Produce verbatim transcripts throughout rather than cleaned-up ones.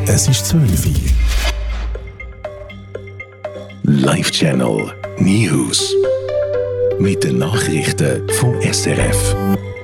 Es ist zwölf Uhr. Live Channel News. Mit den Nachrichten vom S R F.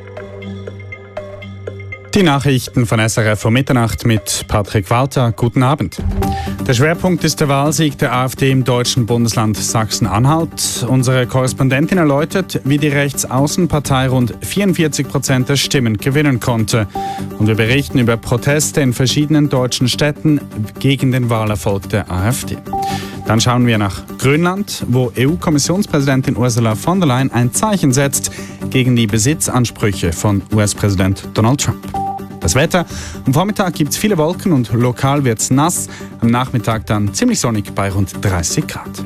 Die Nachrichten von S R F um Mitternacht mit Patrick Walter. Guten Abend. Der Schwerpunkt ist der Wahlsieg der AfD im deutschen Bundesland Sachsen-Anhalt. Unsere Korrespondentin erläutert, wie die Rechtsaußenpartei rund vierundvierzig Prozent der Stimmen gewinnen konnte. Und wir berichten über Proteste in verschiedenen deutschen Städten gegen den Wahlerfolg der AfD. Dann schauen wir nach Grönland, wo E U-Kommissionspräsidentin Ursula von der Leyen ein Zeichen setzt gegen die Besitzansprüche von U S-Präsident Donald Trump. Das Wetter: Am Vormittag gibt es viele Wolken und lokal wird es nass. Am Nachmittag dann ziemlich sonnig bei rund dreißig Grad.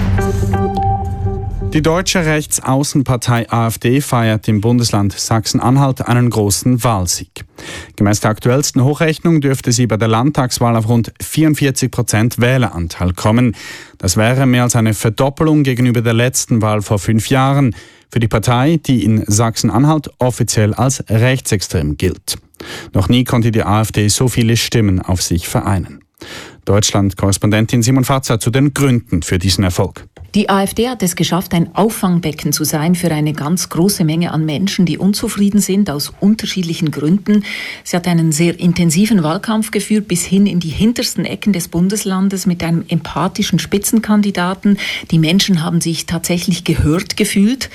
Die deutsche Rechtsaußenpartei AfD feiert im Bundesland Sachsen-Anhalt einen großen Wahlsieg. Gemäß der aktuellsten Hochrechnung dürfte sie bei der Landtagswahl auf rund vierundvierzig Prozent Wähleranteil kommen. Das wäre mehr als eine Verdoppelung gegenüber der letzten Wahl vor fünf Jahren. Für die Partei, die in Sachsen-Anhalt offiziell als rechtsextrem gilt. Noch nie konnte die AfD so viele Stimmen auf sich vereinen. Deutschland-Korrespondentin Simon Fatzer zu den Gründen für diesen Erfolg. Die AfD hat es geschafft, ein Auffangbecken zu sein für eine ganz große Menge an Menschen, die unzufrieden sind aus unterschiedlichen Gründen. Sie hat einen sehr intensiven Wahlkampf geführt, bis hin in die hintersten Ecken des Bundeslandes mit einem empathischen Spitzenkandidaten. Die Menschen haben sich tatsächlich gehört gefühlt.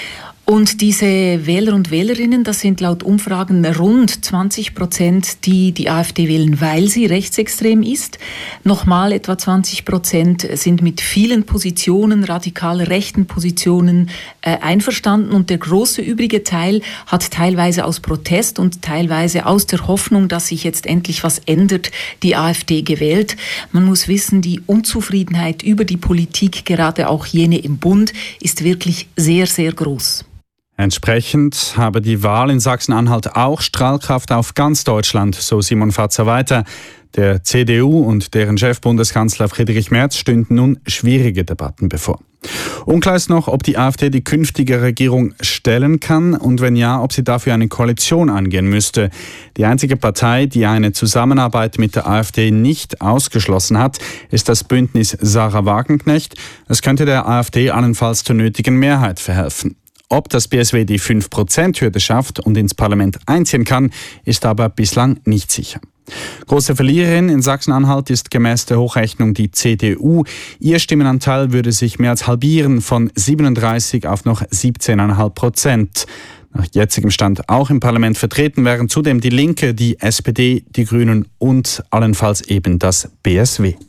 Und diese Wähler und Wählerinnen, das sind laut Umfragen rund zwanzig Prozent, die die AfD wählen, weil sie rechtsextrem ist. Nochmal etwa zwanzig Prozent sind mit vielen Positionen, radikal rechten Positionen äh, einverstanden. Und der große übrige Teil hat teilweise aus Protest und teilweise aus der Hoffnung, dass sich jetzt endlich was ändert, die AfD gewählt. Man muss wissen, die Unzufriedenheit über die Politik, gerade auch jene im Bund, ist wirklich sehr, sehr groß. Entsprechend habe die Wahl in Sachsen-Anhalt auch Strahlkraft auf ganz Deutschland, so Simon Fatzer weiter. Der C D U und deren Chef Bundeskanzler Friedrich Merz stünden nun schwierige Debatten bevor. Unklar ist noch, ob die AfD die künftige Regierung stellen kann und wenn ja, ob sie dafür eine Koalition angehen müsste. Die einzige Partei, die eine Zusammenarbeit mit der AfD nicht ausgeschlossen hat, ist das Bündnis Sarah Wagenknecht. Es könnte der AfD allenfalls zur nötigen Mehrheit verhelfen. Ob das B S W die fünf Prozent Hürde schafft und ins Parlament einziehen kann, ist aber bislang nicht sicher. Große Verliererin in Sachsen-Anhalt ist gemäß der Hochrechnung die C D U. Ihr Stimmenanteil würde sich mehr als halbieren, von siebenunddreißig auf noch siebzehn Komma fünf Prozent. Nach jetzigem Stand auch im Parlament vertreten wären zudem die Linke, die S P D, die Grünen und allenfalls eben das B S W.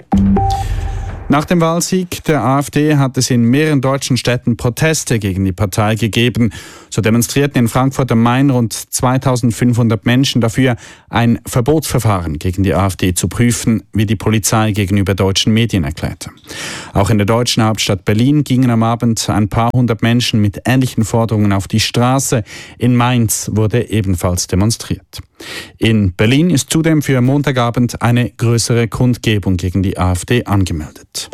Nach dem Wahlsieg der AfD hat es in mehreren deutschen Städten Proteste gegen die Partei gegeben. So demonstrierten in Frankfurt am Main rund zweitausendfünfhundert Menschen dafür, ein Verbotsverfahren gegen die AfD zu prüfen, wie die Polizei gegenüber deutschen Medien erklärte. Auch in der deutschen Hauptstadt Berlin gingen am Abend ein paar hundert Menschen mit ähnlichen Forderungen auf die Straße. In Mainz wurde ebenfalls demonstriert. In Berlin ist zudem für Montagabend eine größere Kundgebung gegen die AfD angemeldet.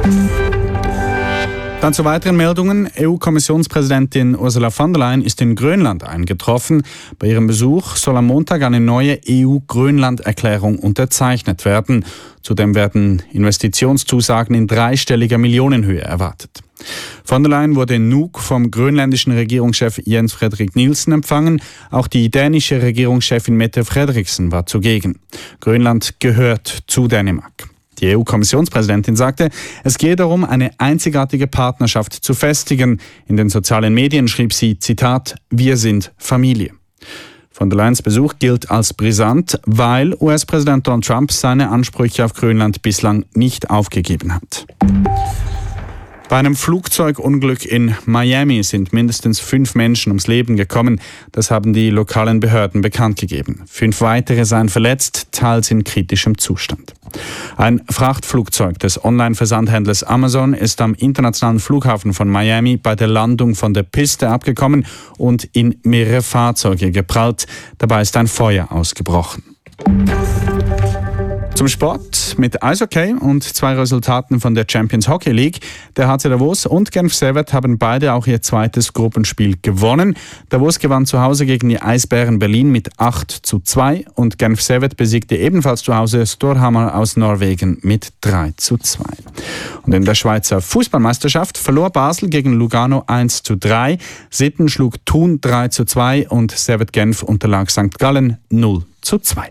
Dann zu weiteren Meldungen. E U-Kommissionspräsidentin Ursula von der Leyen ist in Grönland eingetroffen. Bei ihrem Besuch soll am Montag eine neue E U-Grönland-Erklärung unterzeichnet werden. Zudem werden Investitionszusagen in dreistelliger Millionenhöhe erwartet. Von der Leyen wurde in Nuuk vom grönländischen Regierungschef Jens Frederik Nielsen empfangen. Auch die dänische Regierungschefin Mette Frederiksen war zugegen. Grönland gehört zu Dänemark. Die E U-Kommissionspräsidentin sagte, es gehe darum, eine einzigartige Partnerschaft zu festigen. In den sozialen Medien schrieb sie, Zitat, wir sind Familie. Von der Leyens Besuch gilt als brisant, weil U S-Präsident Donald Trump seine Ansprüche auf Grönland bislang nicht aufgegeben hat. Bei einem Flugzeugunglück in Miami sind mindestens fünf Menschen ums Leben gekommen. Das haben die lokalen Behörden bekannt gegeben. Fünf weitere seien verletzt, teils in kritischem Zustand. Ein Frachtflugzeug des Online-Versandhändlers Amazon ist am internationalen Flughafen von Miami bei der Landung von der Piste abgekommen und in mehrere Fahrzeuge geprallt. Dabei ist ein Feuer ausgebrochen. Zum Sport mit Eishockey und zwei Resultaten von der Champions Hockey League. Der H C Davos und Genf Servette haben beide auch ihr zweites Gruppenspiel gewonnen. Davos gewann zu Hause gegen die Eisbären Berlin mit acht zu zwei und Genf Servette besiegte ebenfalls zu Hause Storhamar aus Norwegen mit drei zu zwei. Und in der Schweizer Fußballmeisterschaft verlor Basel gegen Lugano eins zu drei, Sitten schlug Thun drei zu zwei und Servette Genf unterlag Sankt Gallen null zu zwei.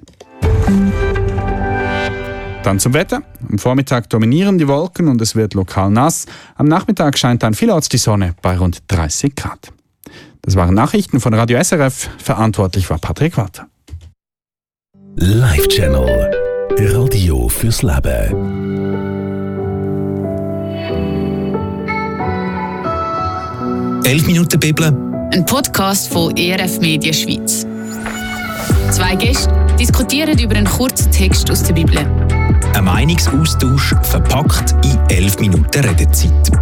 Dann zum Wetter. Am Vormittag dominieren die Wolken und es wird lokal nass. Am Nachmittag scheint dann vielerorts die Sonne bei rund dreißig Grad. Das waren Nachrichten von Radio S R F. Verantwortlich war Patrick Walter. Live Channel. Radio fürs Leben. elf Minuten Bibel. Ein Podcast von E R F Media Schweiz. Zwei Gäste diskutieren über einen kurzen Text aus der Bibel. Ein Meinungsaustausch verpackt in elf Minuten Redezeit.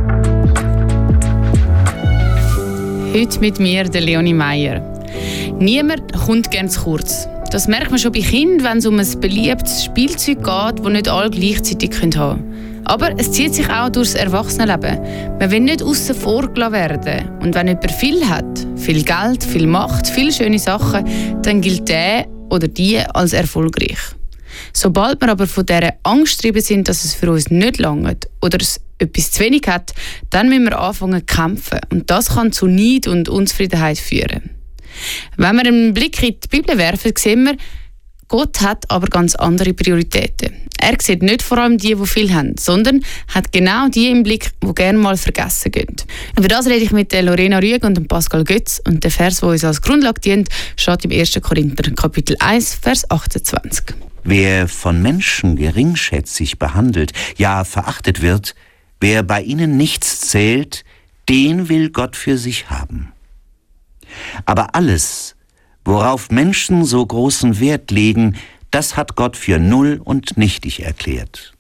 Heute mit mir, der Leonie Meier. Niemand kommt gern zu kurz. Das merkt man schon bei Kindern, wenn es um ein beliebtes Spielzeug geht, das nicht alle gleichzeitig haben können. Aber es zieht sich auch durchs Erwachsenenleben. Man will nicht aussen vor gelassen werden. Und wenn jemand viel hat, viel Geld, viel Macht, viele schöne Sachen, dann gilt der oder die als erfolgreich. Sobald wir aber von dieser Angst getrieben sind, dass es für uns nicht langt oder es etwas zu wenig hat, dann müssen wir anfangen zu kämpfen. Und das kann zu Neid und Unzufriedenheit führen. Wenn wir einen Blick in die Bibel werfen, sehen wir, Gott hat aber ganz andere Prioritäten. Er sieht nicht vor allem die, die viel haben, sondern hat genau die im Blick, die gerne mal vergessen gehen. Über das rede ich mit Lorena Rüegg und Pascal Götz. Und der Vers, der uns als Grundlage dient, steht im ersten Korinther, Kapitel eins, Vers achtundzwanzig. Wer von Menschen geringschätzig behandelt, ja verachtet wird, wer bei ihnen nichts zählt, den will Gott für sich haben. Aber alles, worauf Menschen so großen Wert legen, das hat Gott für null und nichtig erklärt.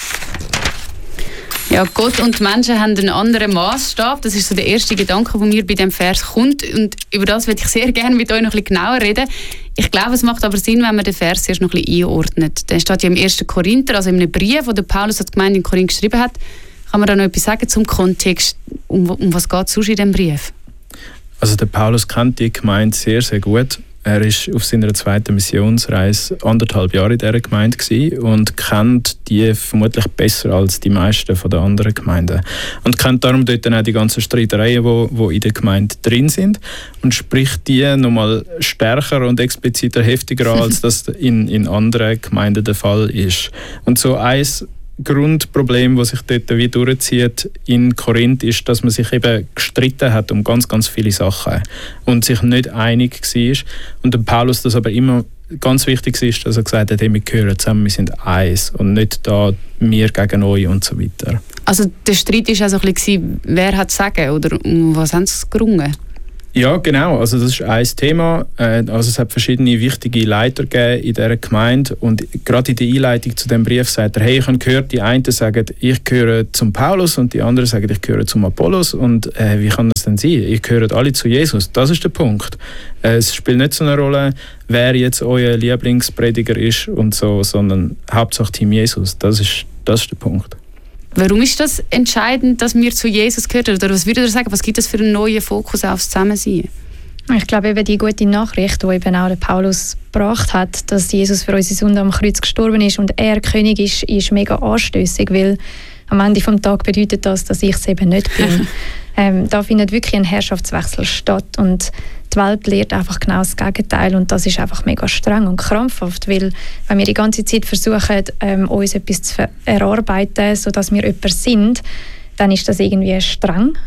Ja, Gott und die Menschen haben einen anderen Maßstab. Das ist so der erste Gedanke, der mir bei diesem Vers kommt. Und über das würde ich sehr gerne mit euch noch ein bisschen genauer reden. Ich glaube, es macht aber Sinn, wenn man den Vers erst noch ein bisschen einordnet. Der steht ja im ersten Korinther, also in einem Brief, den Paulus an die Gemeinde in Korinth geschrieben hat. Kann man da noch etwas sagen zum Kontext? Um, um was geht es sonst in diesem Brief? Also der Paulus kennt die Gemeinde sehr, sehr gut. Er war auf seiner zweiten Missionsreise anderthalb Jahre in dieser Gemeinde gewesen und kennt die vermutlich besser als die meisten von den anderen Gemeinden. Und kennt darum dort dann auch die ganzen Streitereien, die, die in der Gemeinde drin sind und spricht die nochmal stärker und expliziter heftiger an, als das in, in anderen Gemeinden der Fall ist. Und so eins Grundproblem, das sich dort wie durchzieht in Korinth, ist, dass man sich eben gestritten hat um ganz, ganz viele Sachen und sich nicht einig war. Und der Paulus das aber immer ganz wichtig ist, dass er gesagt hat, hey, wir gehören zusammen, wir sind eins und nicht da wir gegen euch und so weiter. Also der Streit war auch so ein bisschen, wer hat das Sagen oder um was haben sie gerungen? Ja, genau. Also das ist ein Thema. Also es hat verschiedene wichtige Leiter gegeben in dieser Gemeinde und gerade in der Einleitung zu diesem Brief sagt er, hey, ich habe gehört, die einen sagen, ich gehöre zum Paulus und die anderen sagen, ich gehöre zum Apollos und äh, wie kann das denn sein? Ihr gehört alle zu Jesus. Das ist der Punkt. Äh, es spielt nicht so eine Rolle, wer jetzt euer Lieblingsprediger ist und so, sondern Hauptsache Team Jesus. Das ist, das ist der Punkt. Warum ist das entscheidend, dass wir zu Jesus gehören? Oder was würdet ihr sagen, was gibt es für einen neuen Fokus aufs Zusammensein? Ich glaube, eben die gute Nachricht, die eben auch der Paulus gebracht hat, dass Jesus für unsere Sünde am Kreuz gestorben ist und er König ist, ist mega anstößig, weil am Ende des Tages bedeutet das, dass ich es eben nicht bin. ähm, da findet wirklich ein Herrschaftswechsel statt und die Welt lehrt einfach genau das Gegenteil und das ist einfach mega streng und krampfhaft, weil wenn wir die ganze Zeit versuchen, ähm, uns etwas zu erarbeiten, sodass wir jemand sind, dann ist das irgendwie streng.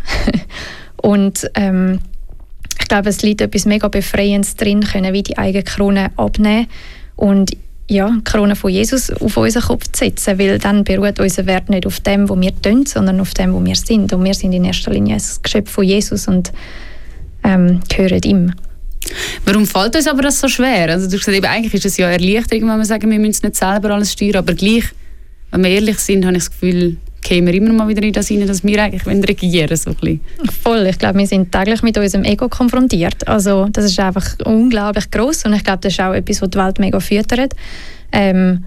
und ähm, ich glaube, es liegt etwas mega Befreiendes drin, können wie die eigene Krone abnehmen und ja, die Krone von Jesus auf unseren Kopf zu setzen, weil dann beruht unser Wert nicht auf dem, was wir tun, sondern auf dem, wo wir sind. Und wir sind in erster Linie ein Geschöpf von Jesus und ähm, gehören ihm. Warum fällt uns aber das so schwer? Also du hast gesagt, eben, eigentlich ist es ja Erleichterung, wenn wir sagen, wir müssen nicht selber alles steuern, aber gleich, wenn wir ehrlich sind, habe ich das Gefühl, gehen wir immer mal wieder in das rein, dass wir eigentlich regieren so ein bisschen. Voll, ich glaube, wir sind täglich mit unserem Ego konfrontiert. Also das ist einfach unglaublich gross und ich glaube, das ist auch etwas, was die Welt mega füttert. Ähm,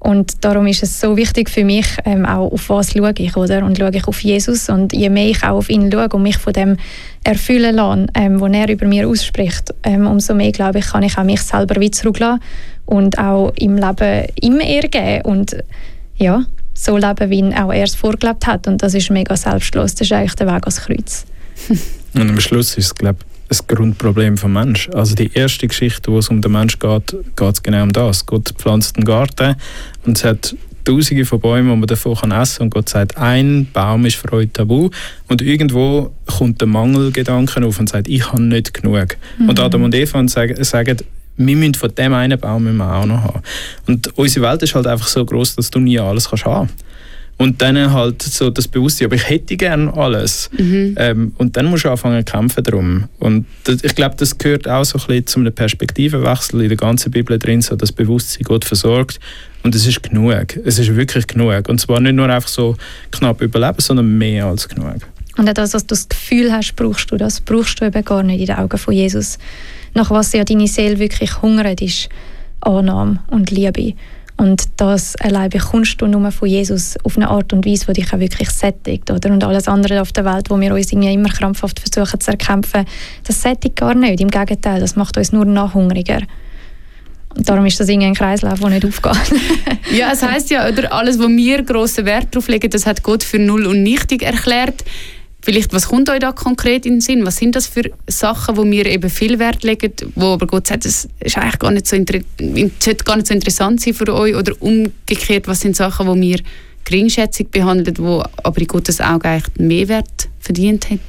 Und darum ist es so wichtig für mich, ähm, auch auf was schaue ich, oder? Und schaue ich auf Jesus. Und je mehr ich auch auf ihn schaue und mich von dem erfüllen lasse, ähm, was er über mir ausspricht, ähm, umso mehr, glaube ich, kann ich auch mich selber wieder zurücklassen und auch im Leben ihm ergeben und ja, so leben, wie ihn auch er es vorgelebt hat. Und das ist mega selbstlos. Das ist eigentlich der Weg ans Kreuz. Und am Schluss ist es, glaube ich, das Grundproblem des Menschen. Also die erste Geschichte, wo es um den Menschen geht, geht es genau um das. Gott pflanzt einen Garten und es hat Tausende von Bäumen, die man davon essen kann. Und Gott sagt, ein Baum ist für euch tabu. Und irgendwo kommt der Mangelgedanke auf und sagt, ich habe nicht genug. Mhm. Und Adam und Eva sagen, sagen, wir müssen von dem einen Baum müssen wir auch noch haben. Und unsere Welt ist halt einfach so groß, dass du nie alles kannst haben. Und dann halt so das Bewusstsein, aber ich hätte gerne alles. Mhm. Ähm, und dann musst du anfangen zu kämpfen darum. Und das, ich glaube, das gehört auch so ein bisschen zu einem Perspektivenwechsel in der ganzen Bibel drin, so das Bewusstsein, Gott versorgt. Und es ist genug. Es ist wirklich genug. Und zwar nicht nur einfach so knapp überleben, sondern mehr als genug. Und auch das, was du das Gefühl hast, brauchst du, das brauchst du eben gar nicht in den Augen von Jesus. Nach was ja deine Seele wirklich hungert, ist Annahme und Liebe. Und das allein bekommst du nur von Jesus auf eine Art und Weise, die dich auch wirklich sättigt. Oder? Und alles andere auf der Welt, wo wir uns irgendwie immer krampfhaft versuchen zu erkämpfen, das sättigt gar nicht. Im Gegenteil, das macht uns nur nachhungriger. Und darum ist das irgendwie ein Kreislauf, der nicht aufgeht. Ja, es heisst ja, oder alles, wo wir grossen Wert drauf legen, das hat Gott für null und nichtig erklärt. Vielleicht, was kommt euch da konkret in den Sinn? Was sind das für Sachen, wo wir eben viel Wert legen, wo aber Gott sagt, das ist eigentlich gar nicht so, sollte gar nicht so interessant sein für euch? Oder umgekehrt, was sind Sachen, wo wir geringschätzig behandeln, wo aber in Gottes Augen eigentlich mehr Wert verdient hat?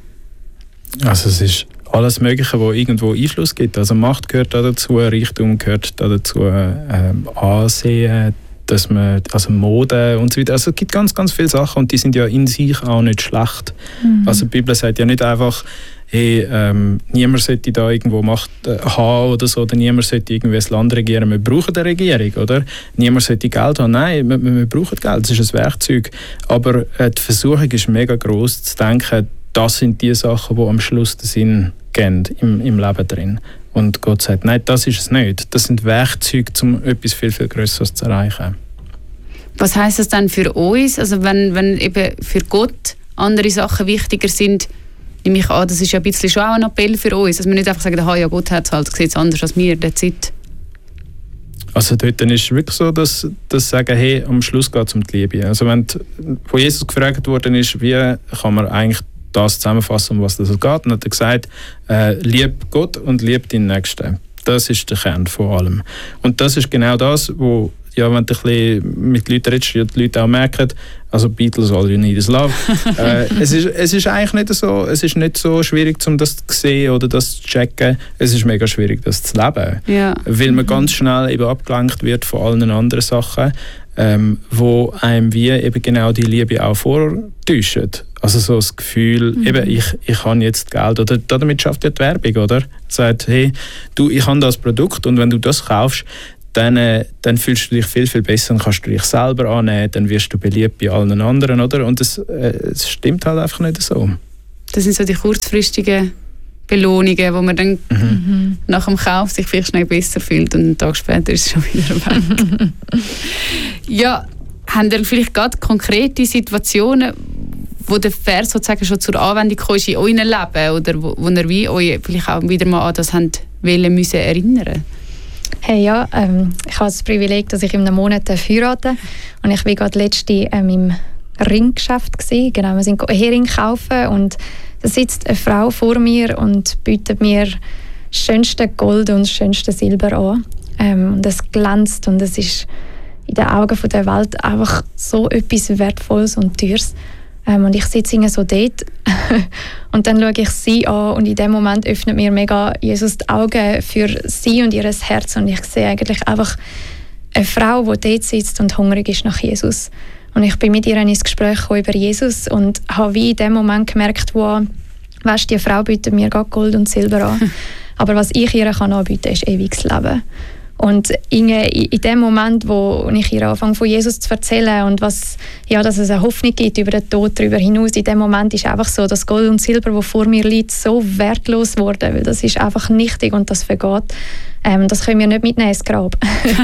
Also es ist alles Mögliche, wo irgendwo Einfluss gibt. Also Macht gehört da dazu, Reichtum gehört da dazu, ähm, Ansehen, dass man, also Mode und so weiter. Also es gibt ganz, ganz viele Sachen und die sind ja in sich auch nicht schlecht. Mhm. Also die Bibel sagt ja nicht einfach, hey, ähm, niemand sollte da irgendwo Macht äh, haben oder so, oder niemand sollte irgendwie das Land regieren. Wir brauchen eine Regierung, oder? Niemand sollte Geld haben. Nein, wir, wir brauchen Geld, das ist ein Werkzeug. Aber äh, die Versuchung ist mega gross, zu denken, das sind die Sachen, die am Schluss den Sinn geben im, im Leben drin. Und Gott sagt, nein, das ist es nicht. Das sind Werkzeuge, um etwas viel, viel Größeres zu erreichen. Was heisst das dann für uns? Also wenn, wenn eben für Gott andere Sachen wichtiger sind, nehme ich an, das ist ja ein bisschen schon auch ein Appell für uns, dass wir nicht einfach sagen, aha, ja, Gott hat es halt, sieht es anders als wir, that's it. Also dort ist es wirklich so, dass, dass sagen, hey, am Schluss geht es um die Liebe. Also wenn die, wo Jesus gefragt worden ist, wie kann man eigentlich das zusammenfassen, um was das geht, dann hat er gesagt, äh, lieb Gott und lieb deinen Nächsten. Das ist der Kern von allem. Und das ist genau das, wo, ja, wenn du ein bisschen mit Leuten redest, ja, die Leute auch merken, also Beatles, all you need is love. äh, es, ist, es ist eigentlich nicht so, es ist nicht so schwierig, um das zu sehen oder das zu checken. Es ist mega schwierig, das zu leben. Ja. Weil man ganz schnell eben abgelenkt wird von allen anderen Sachen, ähm, wo einem wie eben genau die Liebe auch vortäuschen. Also so das Gefühl, mhm. eben, ich, ich habe jetzt Geld, oder damit schafft ja die Werbung, oder? Sagt, hey, du, ich habe das Produkt und wenn du das kaufst, dann, äh, dann fühlst du dich viel, viel besser, dann kannst du dich selber annehmen, dann wirst du beliebt bei allen anderen, oder? Und es äh, stimmt halt einfach nicht so. Das sind so die kurzfristigen Belohnungen, wo man dann mhm. nach dem Kauf sich vielleicht schnell besser fühlt und einen Tag später ist es schon wieder weg. Ja, haben ihr vielleicht gerade konkrete Situationen, wo der Vers sozusagen schon zur Anwendung kam in eurem Leben oder wo, wo ihr wie euch vielleicht auch wieder mal an das habt wollen müssen erinnern? Hey, ja, ähm, ich habe das Privileg, dass ich in einem Monat heirate und ich war gerade letzte ähm, im Ringgeschäft gewesen. Genau, wir sind Hering kaufen und da sitzt eine Frau vor mir und bietet mir das schönste Gold und das schönste Silber an. Ähm, und es glänzt und es ist in den Augen der Welt einfach so etwas Wertvolles und Teures. Ähm, und ich sitze so dort und dann schaue ich sie an und in dem Moment öffnet mir mega Jesus die Augen für sie und ihr Herz und ich sehe eigentlich einfach eine Frau, die dort sitzt und hungrig ist nach Jesus. Und ich bin mit ihr ins Gespräch gekommen über Jesus und habe wie in dem Moment gemerkt, wow, weißt, die Frau bietet mir Gold und Silber an, aber was ich ihr kann anbieten, ist ewiges Leben. Und in, in dem Moment, wo ich ihr anfange, von Jesus zu erzählen und was, ja, dass es eine Hoffnung gibt über den Tod darüber hinaus, in dem Moment ist einfach so, das Gold und Silber, das vor mir liegt, so wertlos geworden, weil das ist einfach nichtig und das vergeht. Ähm, das können wir nicht mitnehmen ins Grab.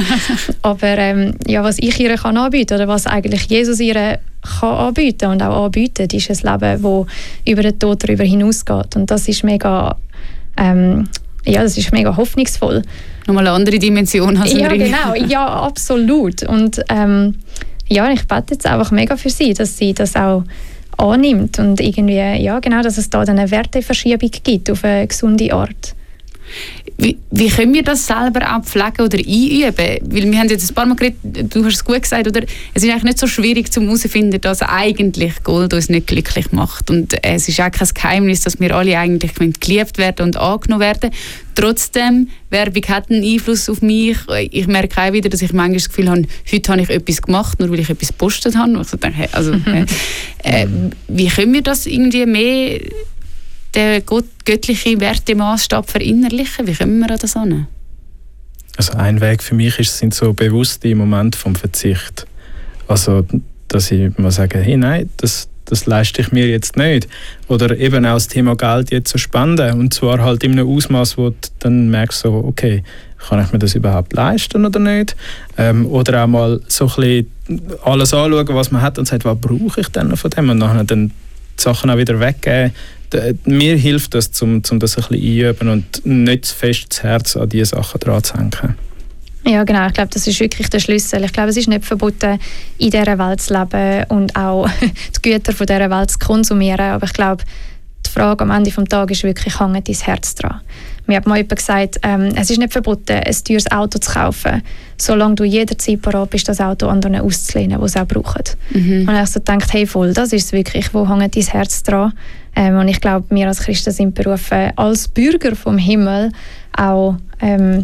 Aber ähm, ja, was ich ihr kann anbieten oder was eigentlich Jesus ihr kann anbieten und auch anbietet, ist ein Leben, das über den Tod darüber hinausgeht. Und das ist mega, ähm, ja, das ist mega hoffnungsvoll. Nochmal eine andere Dimension. Also ja, genau. Ja, absolut. Und ähm, ja, ich bete jetzt einfach mega für sie, dass sie das auch annimmt und irgendwie, ja, genau, dass es da eine Werteverschiebung gibt auf eine gesunde Art. Wie, wie können wir das selber auch pflegen oder einüben? Weil wir haben jetzt ein paar Mal geredet, du hast es gut gesagt, oder? Es ist eigentlich nicht so schwierig zu herausfinden, dass eigentlich Gold uns nicht glücklich macht. Und es ist auch kein Geheimnis, dass wir alle eigentlich geliebt werden und angenommen werden. Trotzdem, Werbung hat einen Einfluss auf mich. Ich merke auch wieder, dass ich manchmal das Gefühl habe, heute habe ich etwas gemacht, nur weil ich etwas gepostet habe. Also, also, äh, äh, wie können wir das irgendwie mehr... den göttlichen Wertemaßstab verinnerlichen? Wie kommen wir an das an? Also ein Weg für mich ist, sind so bewusste Momente vom Verzicht. Also, dass ich mal sage, hey, nein, das, das leiste ich mir jetzt nicht. Oder eben auch das Thema Geld jetzt zu spenden. Und zwar halt in einem Ausmaß, wo du dann merkst, so, okay, kann ich mir das überhaupt leisten oder nicht? Ähm, oder auch mal so ein bisschen alles anschauen, was man hat und sagt, was brauche ich denn noch von dem? Und nachher dann die Sachen auch wieder weggeben. Mir hilft das, um, um das ein bisschen einüben und nicht zu fest das Herz an diese Sachen dran zu hängen. Ja, genau. Ich glaube, das ist wirklich der Schlüssel. Ich glaube, es ist nicht verboten, in dieser Welt zu leben und auch die Güter von dieser Welt zu konsumieren. Aber ich glaube, die Frage am Ende des Tages ist wirklich, hängt dein Herz dran? Mir hat mal jemand gesagt, ähm, es ist nicht verboten, ein teures Auto zu kaufen, solange du jederzeit bereit bist, das Auto anderen auszulehnen, die es auch brauchen. Mhm. Und ich so gedacht, hey, voll, das ist es wirklich, wo hängt dein Herz dran? Ähm, und ich glaube, wir als Christen sind berufen, als Bürger vom Himmel auch ähm,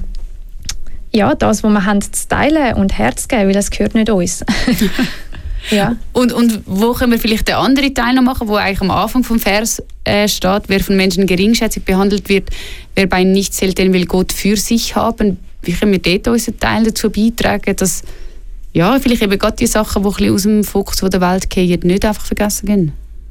ja, das, was wir haben, zu teilen und Herz geben, weil es gehört nicht uns. Ja. Und, und wo können wir vielleicht den anderen Teil noch machen, wo eigentlich am Anfang vom Vers äh, steht, wer von Menschen geringschätzig behandelt wird, wer bei ihnen nicht zählt, den will Gott für sich haben. Wie können wir dort unseren Teil dazu beitragen, dass ja, vielleicht eben gerade die Sachen, die ein bisschen aus dem Fokus der Welt fallen, nicht einfach vergessen gehen?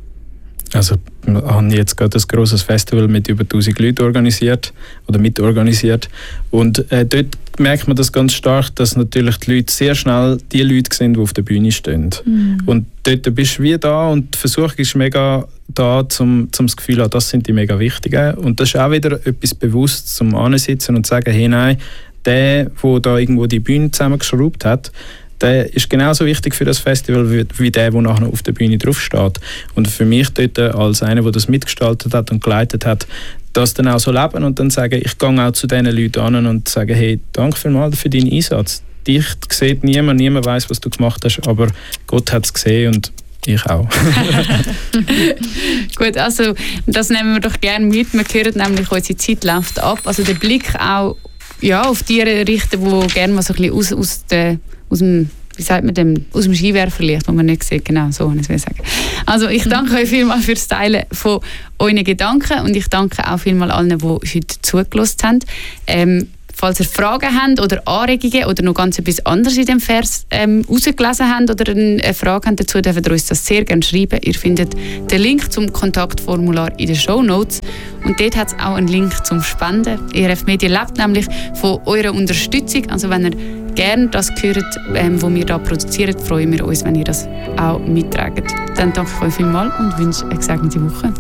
Also wir haben jetzt gerade ein grosses Festival mit über tausend Leuten organisiert oder mitorganisiert und äh, dort merkt man das ganz stark, dass natürlich die Leute sehr schnell die Leute sind, die auf der Bühne stehen. Mhm. Und dort bist du wie da und die Versuchung ist mega da, zum, zum das Gefühl zu haben, das sind die mega Wichtigen. Und das ist auch wieder etwas bewusst, zum Ansitzen und zu sagen, hey nein, der, der da irgendwo die Bühne zusammengeschraubt hat, der ist genauso wichtig für das Festival wie, wie der, der nachher auf der Bühne draufsteht. Und für mich dort als einer, der das mitgestaltet hat und geleitet hat, das dann auch so leben und dann sagen, ich gehe auch zu diesen Leuten an und sage, hey, danke vielmals für deinen Einsatz. Dich sieht niemand, niemand weiß, was du gemacht hast, aber Gott hat es gesehen und ich auch. Gut, also das nehmen wir doch gerne mit. Wir hören nämlich, unsere Zeit läuft ab. Also den Blick auch ja, auf die richten, die gerne mal so ein bisschen aus, aus, der, aus dem wie sagt man dem, aus dem Skiwerferlicht, das man nicht sieht. Genau, so kann ich es sagen. Also ich danke euch vielmals für das Teilen von euren Gedanken und ich danke auch vielmals allen, die heute zugelassen haben. Ähm, falls ihr Fragen habt oder Anregungen oder noch ganz etwas anderes in dem Vers ähm, rausgelesen habt oder eine Frage habt dazu, dürft ihr uns das sehr gerne schreiben. Ihr findet den Link zum Kontaktformular in den Shownotes und dort hat es auch einen Link zum Spenden. E R F Media lebt nämlich von eurer Unterstützung. Also wenn ihr gerne das hört, ähm, was wir hier produzieren, freuen wir uns, wenn ihr das auch mittragt. Dann danke ich euch vielmals und wünsche eine gesegnete Woche.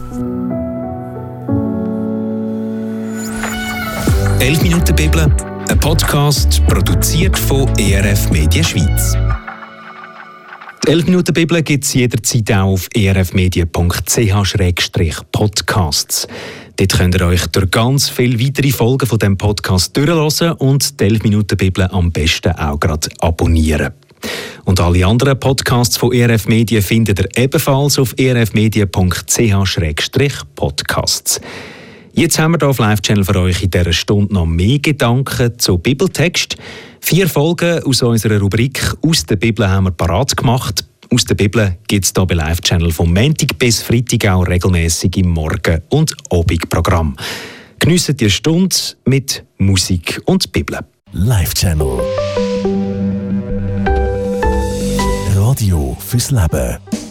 elf Minuten Bibel, ein Podcast produziert von E R F Media Schweiz. Die elf Minuten Bibel gibt es jederzeit auch auf e r f media punkt c h slash podcasts. Dort könnt ihr euch durch ganz viele weitere Folgen von diesem Podcast durchhören und die elf Minuten Bibel am besten auch gerade abonnieren. Und alle anderen Podcasts von E R F Media findet ihr ebenfalls auf e r f media punkt c h slash podcasts. Jetzt haben wir hier auf Live-Channel für euch in dieser Stunde noch mehr Gedanken zu Bibeltext. Vier Folgen aus unserer Rubrik «Aus der Bibel» haben wir parat gemacht. «Aus der Bibel» gibt es hier bei Live-Channel vom Montag bis Freitag auch regelmäßig im Morgen- und Abendprogramm. Geniessen die Stunde mit Musik und Bibel. Life Channel. Radio fürs Leben.